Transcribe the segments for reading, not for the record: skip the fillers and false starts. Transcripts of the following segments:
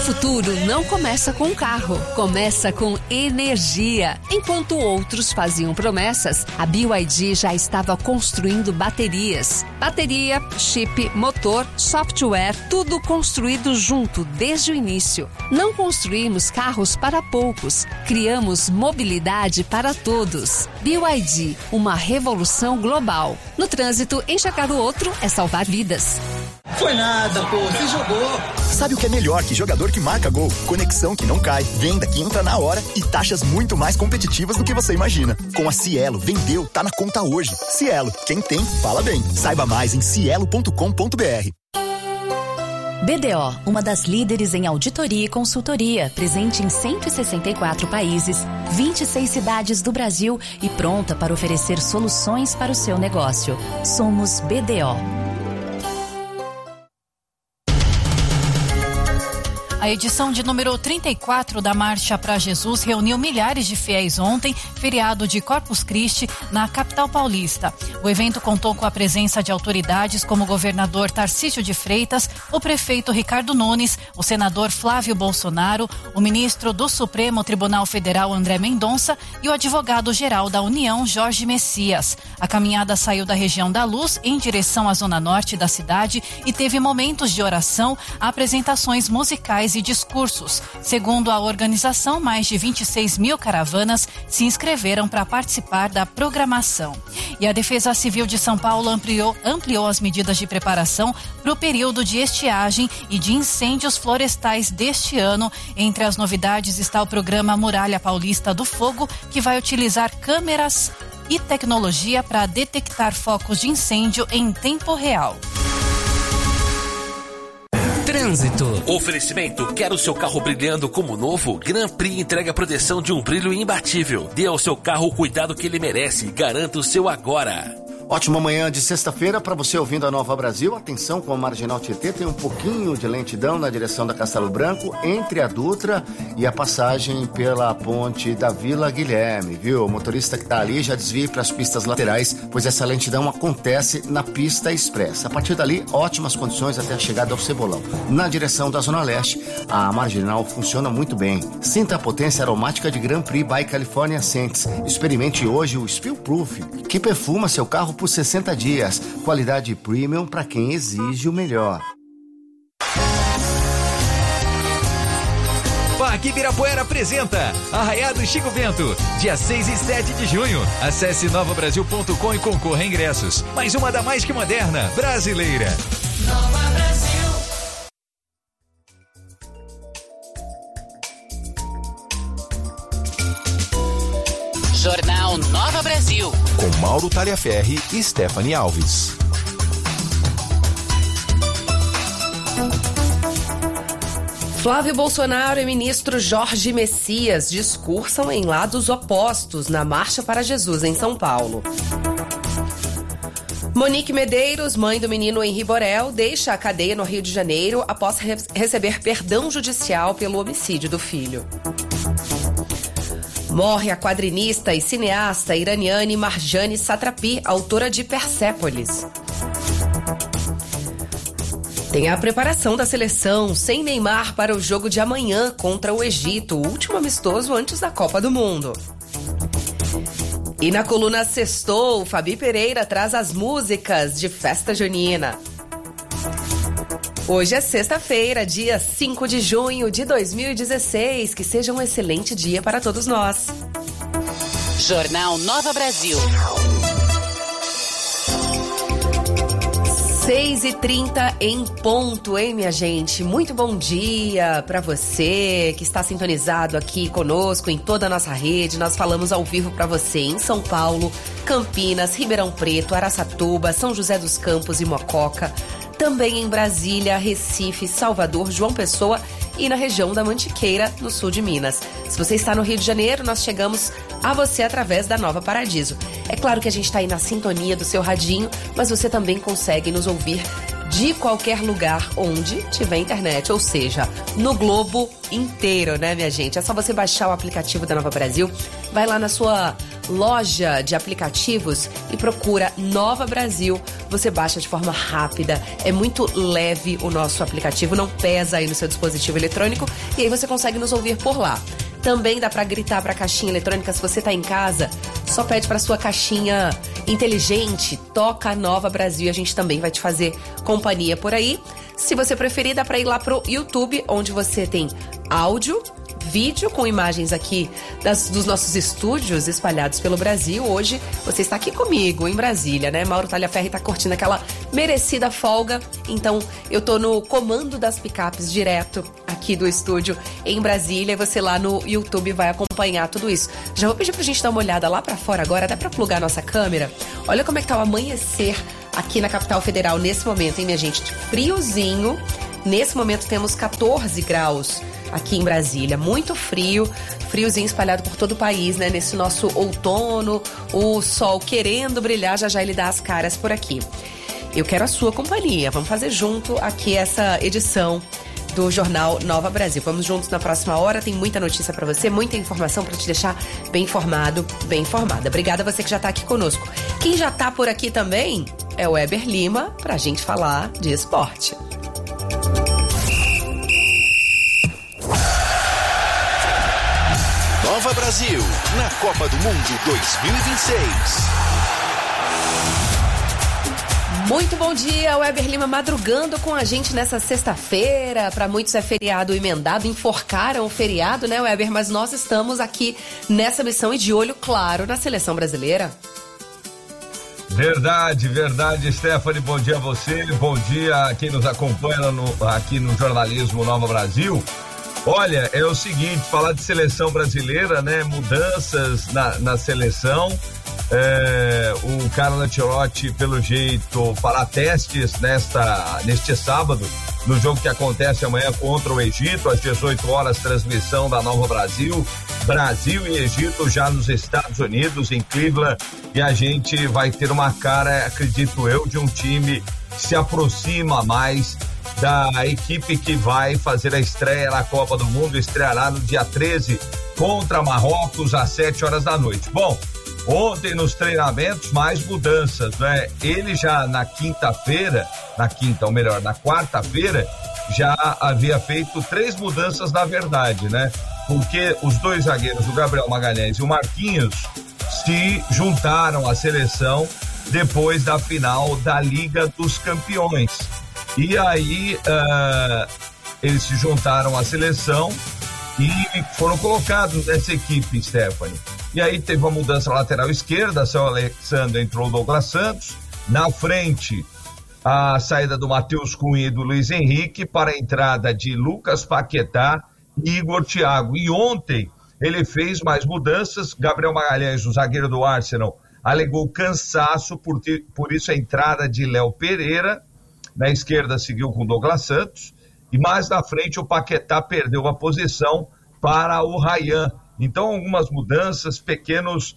futuro não começa com um carro, começa com energia. Enquanto outros faziam promessas, a BYD já estava construindo baterias. Bateria, chip, motor, software, tudo construído junto desde o início. Não construímos carros para poucos, criamos mobilidade para todos. BYD, uma revolução global. No trânsito, enxergar o outro é salvar vidas. Foi nada, pô, você jogou. Sabe o que é melhor que jogador que marca gol? Conexão que não cai, venda que entra na hora e taxas muito mais competitivas do que você imagina. Com a Cielo, vendeu, tá na conta hoje. Cielo, quem tem, fala bem. Saiba mais em cielo.com.br. BDO, uma das líderes em auditoria e consultoria, presente em 164 países, 26 cidades do Brasil e pronta para oferecer soluções para o seu negócio. Somos BDO. A edição de número 34 da Marcha para Jesus reuniu milhares de fiéis ontem, feriado de Corpus Christi, na capital paulista. O evento contou com a presença de autoridades como o governador Tarcísio de Freitas, o prefeito Ricardo Nunes, o senador Flávio Bolsonaro, o ministro do Supremo Tribunal Federal André Mendonça e o advogado-geral da União Jorge Messias. A caminhada saiu da região da Luz em direção à zona norte da cidade e teve momentos de oração, apresentações musicais e discursos. Segundo a organização, mais de 26 mil caravanas se inscreveram para participar da programação. E a Defesa Civil de São Paulo ampliou as medidas de preparação para o período de estiagem e de incêndios florestais deste ano. Entre as novidades está o programa Muralha Paulista do Fogo, que vai utilizar câmeras e tecnologia para detectar focos de incêndio em tempo real. Trânsito. Oferecimento: quer o seu carro brilhando como novo? Grand Prix entrega a proteção de um brilho imbatível. Dê ao seu carro o cuidado que ele merece. Garanta o seu agora. Ótima manhã de sexta-feira para você ouvindo a Nova Brasil. Atenção, com a Marginal Tietê tem um pouquinho de lentidão na direção da Castelo Branco, entre a Dutra e a passagem pela ponte da Vila Guilherme, viu? O motorista que está ali já desvia para as pistas laterais, pois essa lentidão acontece na pista expressa. A partir dali, ótimas condições até a chegada ao Cebolão. Na direção da Zona Leste, a Marginal funciona muito bem. Sinta a potência aromática de Grand Prix by California Scents. Experimente hoje o Spill Proof, que perfuma seu carro por 60 dias. Qualidade premium para quem exige o melhor. Parque Ibirapuera apresenta Arraiado Chico Bento, dia 6 e 7 de junho. Acesse novabrasil.com e concorra a ingressos. Mais uma da mais que moderna brasileira. Nova Brasil. Jornal Nova Brasil. Com Mauro Taliaferri e Stephanie Alves. Flávio Bolsonaro e ministro Jorge Messias discursam em lados opostos na Marcha para Jesus em São Paulo. Monique Medeiros, mãe do menino Henri Borel, deixa a cadeia no Rio de Janeiro após receber perdão judicial pelo homicídio do filho. Morre a quadrinista e cineasta iraniane Marjane Satrapi, autora de Persépolis. Tem a preparação da seleção sem Neymar para o jogo de amanhã contra o Egito, o último amistoso antes da Copa do Mundo. E na coluna Sextou, Fabi Pereira traz as músicas de festa junina. Hoje é sexta-feira, dia 5 de junho de 2016. Que seja um excelente dia para todos nós. Jornal Nova Brasil. 6h30 em ponto, hein, minha gente? Muito bom dia para você que está sintonizado aqui conosco em toda a nossa rede. Nós falamos ao vivo para você em São Paulo, Campinas, Ribeirão Preto, Araçatuba, São José dos Campos e Mococa. Também em Brasília, Recife, Salvador, João Pessoa e na região da Mantiqueira, no sul de Minas. Se você está no Rio de Janeiro, nós chegamos a você através da Nova Paradiso. É claro que a gente está aí na sintonia do seu radinho, mas você também consegue nos ouvir de qualquer lugar onde tiver internet, ou seja, no globo inteiro, né, minha gente? É só você baixar o aplicativo da Nova Brasil, vai lá na sua loja de aplicativos e procura Nova Brasil. Você baixa de forma rápida, é muito leve o nosso aplicativo, não pesa aí no seu dispositivo eletrônico e aí você consegue nos ouvir por lá. Também dá pra gritar pra caixinha eletrônica, se você tá em casa, só pede pra sua caixinha inteligente, toca Nova Brasil e a gente também vai te fazer companhia por aí. Se você preferir, dá pra ir lá pro YouTube, onde você tem áudio, vídeo com imagens aqui dos nossos estúdios espalhados pelo Brasil. Hoje você está aqui comigo em Brasília, né? Mauro Talhaferri tá curtindo aquela merecida folga, então eu tô no comando das picapes direto aqui do estúdio em Brasília, e você lá no YouTube vai acompanhar tudo isso. Já vou pedir pra gente dar uma olhada lá pra fora agora, dá pra plugar nossa câmera? Olha como é que tá o amanhecer aqui na capital federal nesse momento, hein, minha gente? Friozinho. Nesse momento temos 14 graus aqui em Brasília, muito frio, friozinho espalhado por todo o país, né? Nesse nosso outono, o sol querendo brilhar, já ele dá as caras por aqui. Eu quero a sua companhia, vamos fazer junto aqui essa edição do Jornal Nova Brasil. Vamos juntos na próxima hora, tem muita notícia pra você, muita informação pra te deixar bem informado, bem informada. Obrigada a você que já tá aqui conosco. Quem já tá por aqui também é o Weber Lima, pra gente falar de esporte. Nova Brasil, na Copa do Mundo 2026. Muito bom dia, Weber Lima madrugando com a gente nessa sexta-feira. Para muitos é feriado emendado, enforcaram o feriado, né, Weber? Mas nós estamos aqui nessa missão e de olho claro na seleção brasileira. Verdade, Stephanie, bom dia a você, bom dia a quem nos acompanha aqui no Jornalismo Nova Brasil. Olha, é o seguinte, falar de seleção brasileira, né, mudanças na seleção, o Carlo Ancelotti, pelo jeito, fará testes neste sábado, no jogo que acontece amanhã contra o Egito, às 18 horas, transmissão da Nova Brasil, Brasil e Egito já nos Estados Unidos, em Cleveland, e a gente vai ter uma cara, acredito eu, de um time que se aproxima mais da equipe que vai fazer a estreia na Copa do Mundo, estreará no dia 13 contra Marrocos às 7 horas da noite. Bom, ontem nos treinamentos mais mudanças, né? Ele já na quarta-feira, já havia feito 3 mudanças na verdade, né? Porque os 2 zagueiros, o Gabriel Magalhães e o Marquinhos, se juntaram à seleção depois da final da Liga dos Campeões. E aí eles se juntaram à seleção e foram colocados nessa equipe, Stephanie. E aí teve uma mudança na lateral esquerda, São Alexandre entrou o Douglas Santos, na frente a saída do Matheus Cunha e do Luiz Henrique para a entrada de Lucas Paquetá e Igor Thiago. E ontem ele fez mais mudanças, Gabriel Magalhães, o zagueiro do Arsenal, alegou cansaço, por isso a entrada de Léo Pereira. Na esquerda seguiu com Douglas Santos e mais na frente o Paquetá perdeu a posição para o Ryan. Então algumas mudanças, pequenos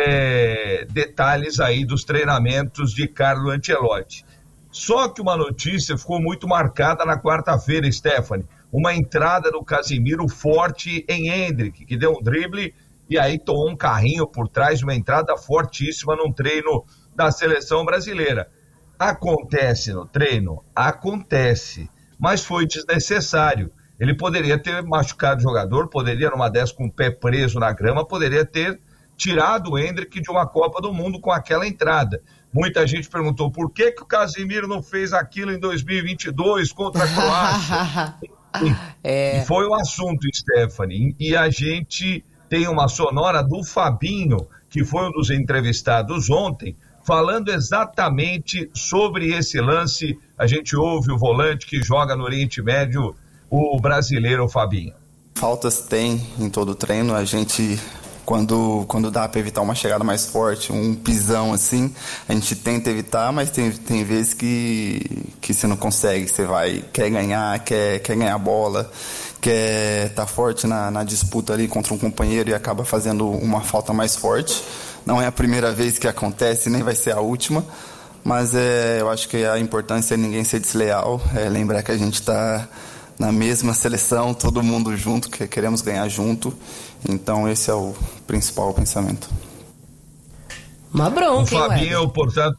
detalhes aí dos treinamentos de Carlo Ancelotti. Só que uma notícia ficou muito marcada na quarta-feira, Stephanie. Uma entrada do Casemiro forte em Endrick, que deu um drible e aí tomou um carrinho por trás, uma entrada fortíssima num treino da seleção brasileira. Acontece no treino? Acontece, mas foi desnecessário. Ele poderia ter machucado o jogador, poderia numa dessas com o pé preso na grama, poderia ter tirado o Endrick de uma Copa do Mundo com aquela entrada. Muita gente perguntou por que o Casemiro não fez aquilo em 2022 contra a Croácia. E foi o assunto, Stephanie, e a gente tem uma sonora do Fabinho, que foi um dos entrevistados ontem, falando exatamente sobre esse lance. A gente ouve o volante que joga no Oriente Médio, o brasileiro Fabinho. Faltas tem em todo o treino, a gente, quando dá para evitar uma chegada mais forte, um pisão assim, a gente tenta evitar, mas tem vezes que você não consegue, você quer ganhar a bola, quer estar forte na disputa ali contra um companheiro e acaba fazendo uma falta mais forte. Não é a primeira vez que acontece, nem vai ser a última, mas eu acho que a importância é ninguém ser desleal, lembrar que a gente está na mesma seleção, todo mundo junto, que queremos ganhar junto, então esse é o principal pensamento. Uma bronca, o Fabinho, portanto,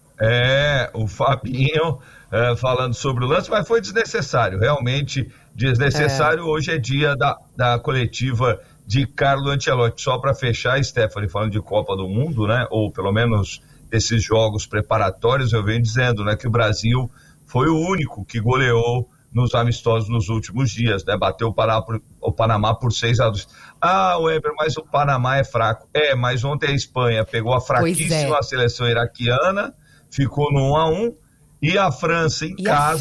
o Fabinho falando sobre o lance, mas foi desnecessário, realmente desnecessário. Hoje é dia da coletiva de Carlo Ancelotti. Só para fechar, Stephanie, falando de Copa do Mundo, né, ou pelo menos desses jogos preparatórios, eu venho dizendo, né, que o Brasil foi o único que goleou nos amistosos nos últimos dias, né? Bateu o Panamá por 6-2. Weber, mas o Panamá é fraco. Mas ontem a Espanha pegou a fraquíssima seleção iraquiana, ficou no 1-1, e a França em casa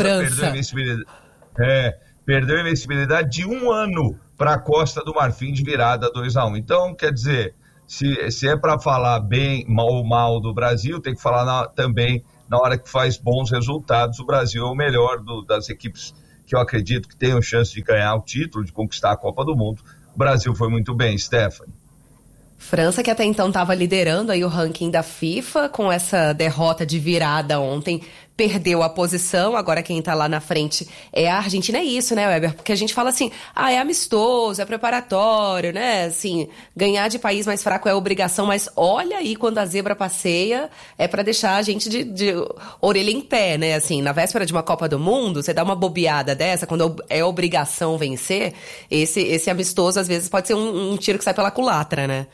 perdeu a invencibilidade de 1 ano para a Costa do Marfim de virada 2-1. Então, quer dizer, se é para falar bem ou mal do Brasil, tem que falar também na hora que faz bons resultados. O Brasil é o melhor das equipes que eu acredito que tenham chance de ganhar o título, de conquistar a Copa do Mundo. O Brasil foi muito bem, Stephanie. França, que até então estava liderando aí o ranking da FIFA, com essa derrota de virada ontem, perdeu a posição. Agora quem tá lá na frente é a Argentina. É isso, né, Weber? Porque a gente fala assim, é amistoso, é preparatório, né? Assim, ganhar de país mais fraco é obrigação, mas olha aí, quando a zebra passeia, é pra deixar a gente de orelha em pé, né? Assim, na véspera de uma Copa do Mundo, você dá uma bobeada dessa, quando é obrigação vencer, esse amistoso, às vezes, pode ser um tiro que sai pela culatra, né?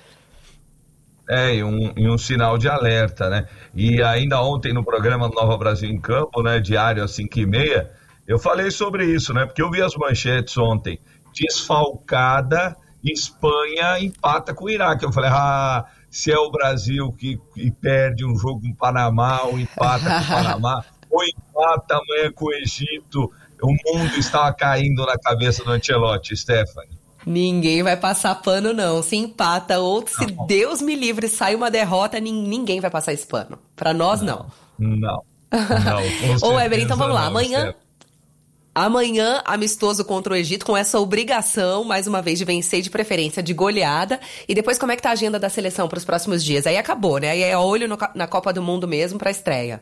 E um sinal de alerta, né? E ainda ontem no programa Nova Brasil em Campo, né, diário às 5h30, eu falei sobre isso, né? Porque eu vi as manchetes ontem. Desfalcada, Espanha empata com o Iraque. Eu falei, se é o Brasil que perde um jogo com o Panamá, ou empata com o Panamá, ou empata amanhã com o Egito, o mundo estava caindo na cabeça do Ancelotti, Stephanie. Ninguém vai passar pano, não. Se empata ou se Deus me livre sai uma derrota, ninguém vai passar esse pano. Pra nós, não. Não. Ô, Weber, então vamos lá. Amanhã, amistoso contra o Egito, com essa obrigação, mais uma vez, de vencer, de preferência, de goleada. E depois, como é que tá a agenda da seleção para os próximos dias? Aí acabou, né? Aí é olho na Copa do Mundo mesmo pra estreia.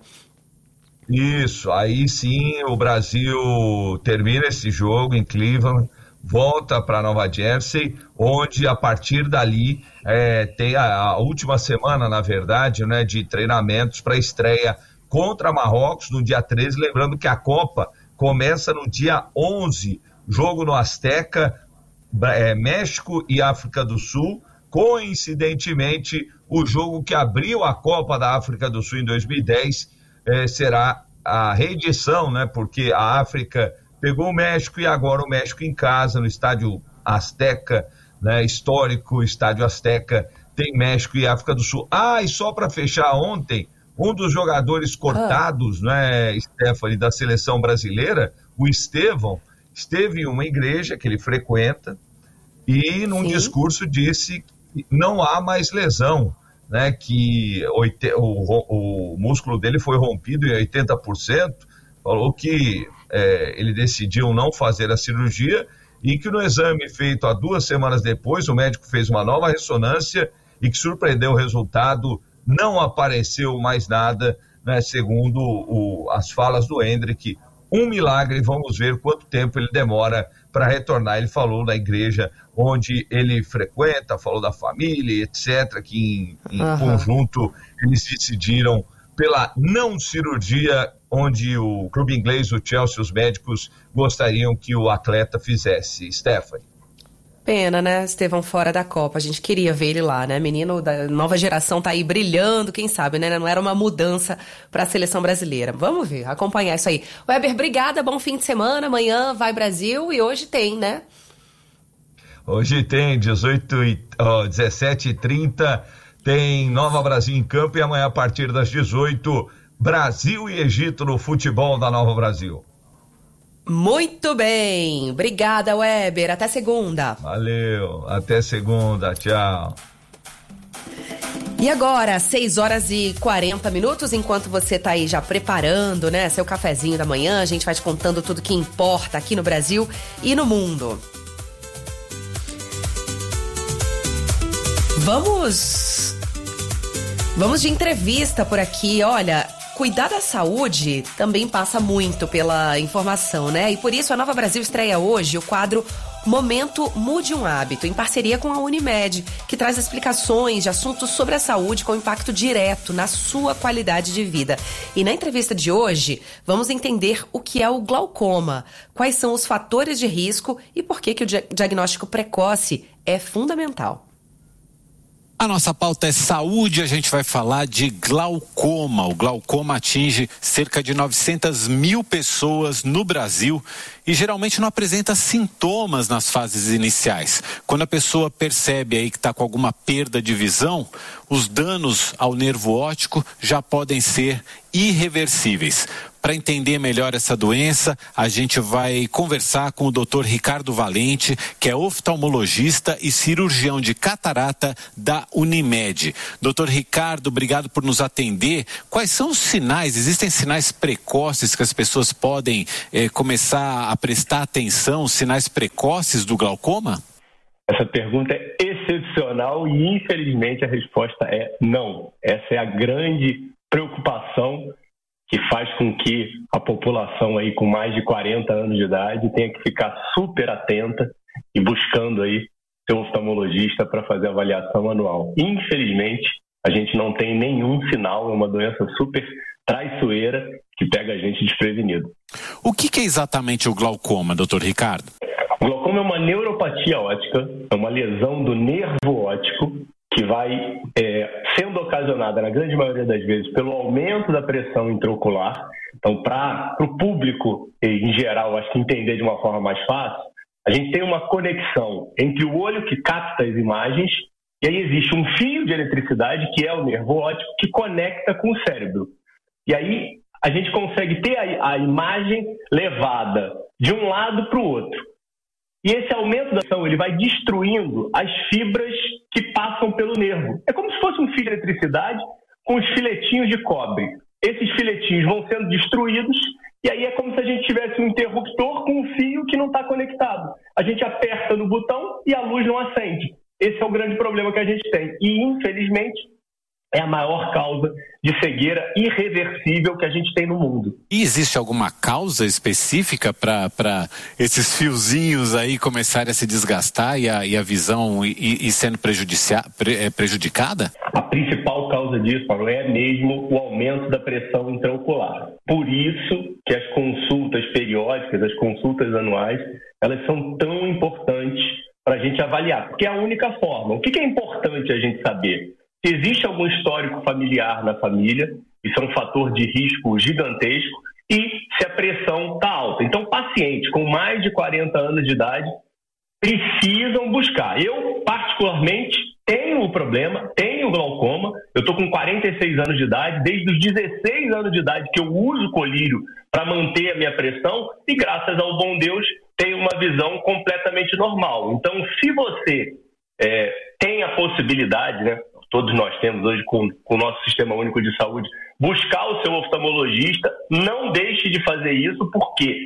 Isso, aí sim o Brasil termina esse jogo em Cleveland, volta para Nova Jersey, onde a partir dali tem a última semana, na verdade, né, de treinamentos para estreia contra Marrocos no dia 13, lembrando que a Copa começa no dia 11, jogo no Azteca, México e África do Sul. Coincidentemente, o jogo que abriu a Copa da África do Sul em 2010 será a reedição, né, porque a África pegou o México e agora o México em casa, no estádio Azteca, né, histórico estádio Azteca, tem México e África do Sul. E só para fechar, ontem, um dos jogadores cortados, né, Stephanie, da seleção brasileira, o Estevão, esteve em uma igreja que ele frequenta e num discurso disse que não há mais lesão, né, que o músculo dele foi rompido em 80%, falou que ele decidiu não fazer a cirurgia e que no exame feito há 2 semanas depois, o médico fez uma nova ressonância e que surpreendeu o resultado, não apareceu mais nada, né, segundo as falas do Hendrick. Um milagre, vamos ver quanto tempo ele demora para retornar. Ele falou da igreja onde ele frequenta, falou da família, etc., que em conjunto eles decidiram pela não cirurgia, onde o clube inglês, o Chelsea, os médicos gostariam que o atleta fizesse. Stephanie. Pena, né? Estevão fora da Copa. A gente queria ver ele lá, né? Menino da nova geração tá aí brilhando, quem sabe, né? Não era uma mudança para a seleção brasileira. Vamos ver, acompanhar isso aí. Weber, obrigada, bom fim de semana. Amanhã vai Brasil e hoje tem, né? Hoje tem 17h30, tem Nova Brasil em Campo e amanhã a partir das 18h, Brasil e Egito no futebol da Nova Brasil. Muito bem, obrigada, Weber, até segunda. Valeu, até segunda, tchau. E agora, 6h40, enquanto você tá aí já preparando, né, seu cafezinho da manhã, a gente vai te contando tudo que importa aqui no Brasil e no mundo. Vamos de entrevista por aqui. Olha, cuidar da saúde também passa muito pela informação, né? E por isso a Nova Brasil estreia hoje o quadro Momento Mude um Hábito, em parceria com a Unimed, que traz explicações de assuntos sobre a saúde com impacto direto na sua qualidade de vida. E na entrevista de hoje, vamos entender o que é o glaucoma, quais são os fatores de risco e por que o diagnóstico precoce é fundamental. A nossa pauta é saúde, a gente vai falar de glaucoma. O glaucoma atinge cerca de 900 mil pessoas no Brasil e geralmente não apresenta sintomas nas fases iniciais. Quando a pessoa percebe aí que está com alguma perda de visão, os danos ao nervo óptico já podem ser irreversíveis. Para entender melhor essa doença, a gente vai conversar com o Dr. Ricardo Valente, que é oftalmologista e cirurgião de catarata da Unimed. Dr. Ricardo, obrigado por nos atender. Quais são os sinais? Existem sinais precoces que as pessoas podem começar a prestar atenção, sinais precoces do glaucoma? Essa pergunta é excepcional e, infelizmente, a resposta é não. Essa é a grande preocupação que faz com que a população aí com mais de 40 anos de idade tenha que ficar super atenta e buscando aí seu oftalmologista para fazer a avaliação anual. Infelizmente, a gente não tem nenhum sinal, é uma doença super traiçoeira que pega a gente desprevenido. O que é exatamente o glaucoma, doutor Ricardo? O glaucoma é uma neuropatia óptica, é uma lesão do nervo óptico que vai sendo ocasionada, na grande maioria das vezes, pelo aumento da pressão intraocular. Então, para o público, em geral, acho que entender de uma forma mais fácil, a gente tem uma conexão entre o olho que capta as imagens e aí existe um fio de eletricidade, que é o nervo óptico, que conecta com o cérebro. E aí a gente consegue ter a imagem levada de um lado para o outro. E esse aumento da pressão, ele vai destruindo as fibras que passam pelo nervo. É como se fosse um fio de eletricidade com os filetinhos de cobre. Esses filetinhos vão sendo destruídos e aí é como se a gente tivesse um interruptor com um fio que não está conectado. A gente aperta no botão e a luz não acende. Esse é o grande problema que a gente tem. E, infelizmente, é a maior causa de cegueira irreversível que a gente tem no mundo. E existe alguma causa específica para esses fiozinhos aí começarem a se desgastar e a visão ir sendo prejudicada? A principal causa disso, Paulo, é mesmo o aumento da pressão intraocular. Por isso que as consultas periódicas, as consultas anuais, elas são tão importantes para a gente avaliar, porque é a única forma. O que é importante a gente saber? Se existe algum histórico familiar na família, isso é um fator de risco gigantesco, e se a pressão está alta. Então, pacientes com mais de 40 anos de idade precisam buscar. Eu, particularmente, tenho o problema, tenho glaucoma, eu estou com 46 anos de idade, desde os 16 anos de idade que eu uso colírio para manter a minha pressão e, graças ao bom Deus, tenho uma visão completamente normal. Então, se você tem a possibilidade, né? Todos nós temos hoje com o nosso Sistema Único de Saúde, buscar o seu oftalmologista, não deixe de fazer isso, porque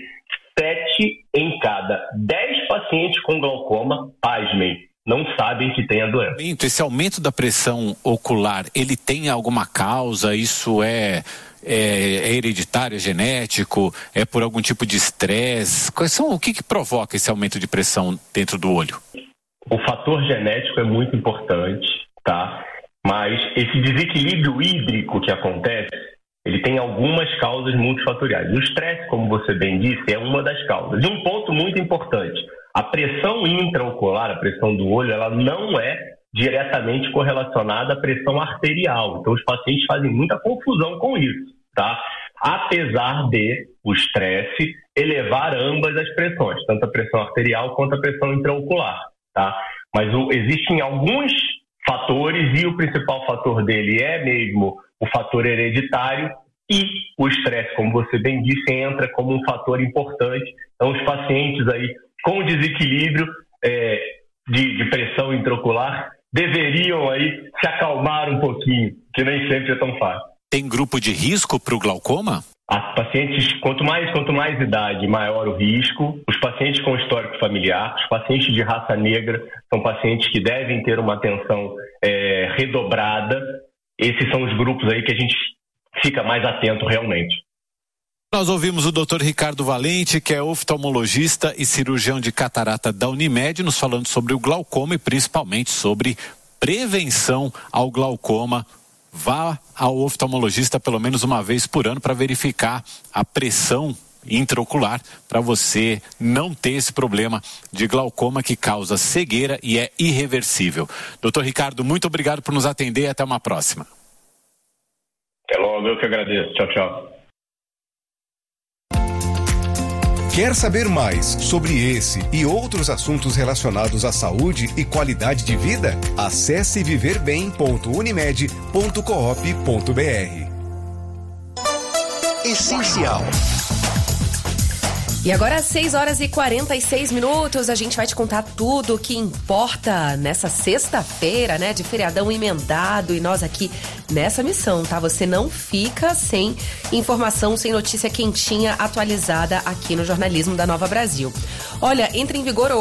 7 em cada 10 pacientes com glaucoma, pasmem, não sabem que tem a doença. Esse aumento da pressão ocular, ele tem alguma causa? Isso é hereditário, é genético? É por algum tipo de estresse? O que provoca esse aumento de pressão dentro do olho? O fator genético é muito importante, tá? Mas esse desequilíbrio hídrico que acontece, ele tem algumas causas multifatoriais. O estresse, como você bem disse, é uma das causas. E um ponto muito importante, a pressão intraocular, a pressão do olho, ela não é diretamente correlacionada à pressão arterial. Então, os pacientes fazem muita confusão com isso, tá? Apesar de o estresse elevar ambas as pressões, tanto a pressão arterial quanto a pressão intraocular, tá? Mas existem alguns fatores e o principal fator dele é mesmo o fator hereditário e o estresse, como você bem disse, entra como um fator importante. Então, os pacientes aí com desequilíbrio de pressão intraocular deveriam aí se acalmar um pouquinho, que nem sempre é tão fácil. Tem grupo de risco para o glaucoma? As pacientes, quanto mais idade, maior o risco. Os pacientes com histórico familiar, os pacientes de raça negra, são pacientes que devem ter uma atenção redobrada. Esses são os grupos aí que a gente fica mais atento realmente. Nós ouvimos o Dr. Ricardo Valente, que é oftalmologista e cirurgião de catarata da Unimed, nos falando sobre o glaucoma e principalmente sobre prevenção ao glaucoma. Vá ao oftalmologista pelo menos uma vez por ano para verificar a pressão intraocular, para você não ter esse problema de glaucoma que causa cegueira e é irreversível. Dr. Ricardo, muito obrigado por nos atender e até uma próxima. Até logo, eu que agradeço. Tchau, tchau. Quer saber mais sobre esse e outros assuntos relacionados à saúde e qualidade de vida? Acesse viverbem.unimed.coop.br. Essencial. E agora às 6h46, a gente vai te contar tudo o que importa nessa sexta-feira, né, de feriadão emendado, e nós aqui nessa missão, tá? Você não fica sem informação, sem notícia quentinha atualizada aqui no jornalismo da Nova Brasil. Olha, entra em vigor